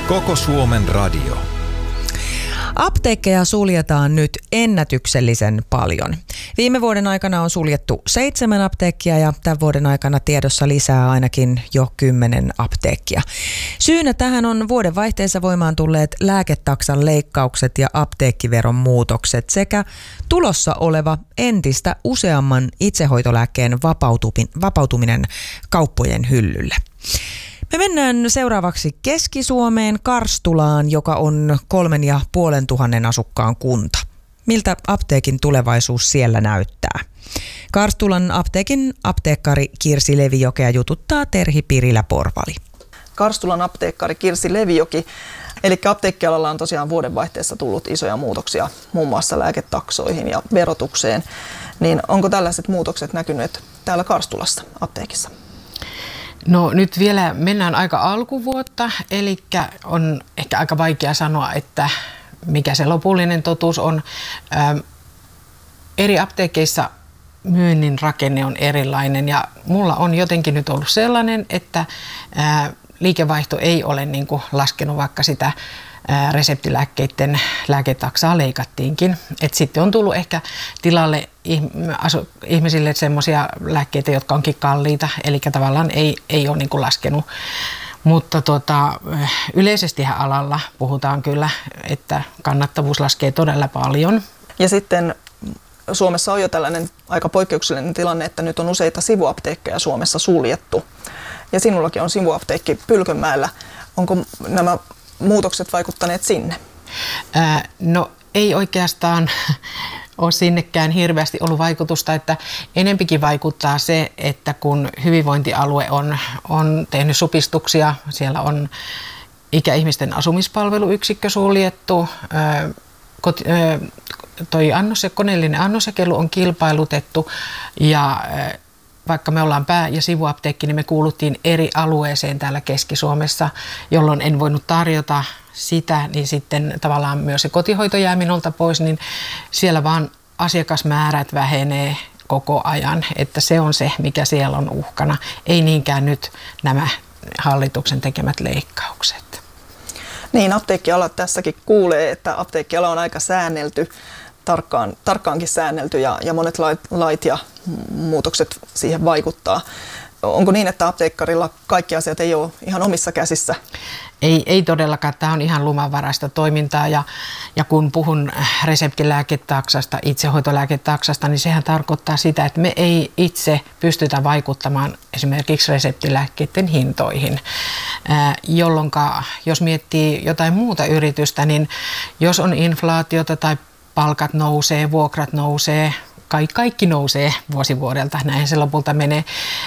Koko Suomen radio. Apteekkeja suljetaan nyt ennätyksellisen paljon. Viime vuoden aikana on suljettu 7 apteekkia ja tämän vuoden aikana tiedossa lisää ainakin jo 10 apteekkia. Syynä tähän on vuodenvaihteessa voimaan tulleet lääketaksan leikkaukset ja apteekkiveron muutokset sekä tulossa oleva entistä useamman itsehoitolääkkeen vapautuminen kauppojen hyllylle. Me mennään seuraavaksi Keski-Suomeen Karstulaan, joka on 3,500 asukkaan kunta. Miltä apteekin tulevaisuus siellä näyttää? Karstulan apteekin apteekkari Kirsi Levijokea jututtaa Terhi Pirilä-Porvali. Karstulan apteekkari Kirsi Levijoki, eli apteekkialalla on tosiaan vuodenvaihteessa tullut isoja muutoksia muun muassa lääketaksoihin ja verotukseen. Niin onko tällaiset muutokset näkyneet täällä Karstulassa apteekissa? No nyt vielä mennään aika alkuvuotta, eli on ehkä aika vaikea sanoa, että mikä se lopullinen totuus on. Eri apteekeissa myynnin rakenne on erilainen ja mulla on jotenkin nyt ollut sellainen, että liikevaihto ei ole niin kuin laskenut, vaikka sitä reseptilääkkeiden lääketaksaa leikattiinkin. Et sitten on tullut ehkä tilalle ihmisille semmoisia lääkkeitä, jotka onkin kalliita, eli tavallaan ei ole niin kuin laskenut. Mutta yleisestihän alalla puhutaan kyllä, että kannattavuus laskee todella paljon. Ja sitten Suomessa on jo tällainen aika poikkeuksellinen tilanne, että nyt on useita sivuapteekkeja Suomessa suljettu. Ja sinullakin on sivuapteekki Pylkönmäellä. Onko nämä muutokset vaikuttaneet sinne? No ei oikeastaan ole sinnekään hirveästi ollut vaikutusta, että enempikin vaikuttaa se, että kun hyvinvointialue on tehnyt supistuksia, siellä on ikäihmisten asumispalveluyksikkö suljettu, koneellinen annosjakelu on kilpailutettu ja vaikka me ollaan pää- ja sivuapteekki, niin me kuuluttiin eri alueeseen täällä Keski-Suomessa, jolloin en voinut tarjota sitä, niin sitten tavallaan myös se kotihoito jää minulta pois, niin siellä vaan asiakasmäärät vähenee koko ajan, että se on se, mikä siellä on uhkana. Ei niinkään nyt nämä hallituksen tekemät leikkaukset. Niin, apteekkiala tässäkin kuulee, että apteekkiala on aika säännelty, tarkkaankin säännelty ja monet lait ja muutokset siihen vaikuttaa. Onko niin, että apteekkarilla kaikki asiat ei ole ihan omissa käsissä? Ei todellakaan. Tämä on ihan luvanvaraista toimintaa ja kun puhun reseptilääketaksasta, itsehoitolääketaksasta, niin sehän tarkoittaa sitä, että me ei itse pystytä vaikuttamaan esimerkiksi reseptilääkkeiden hintoihin, jolloin jos miettii jotain muuta yritystä, niin jos on inflaatiota tai palkat nousee, vuokrat nousee, kaikki nousee vuosi vuodelta, näin se lopulta menee,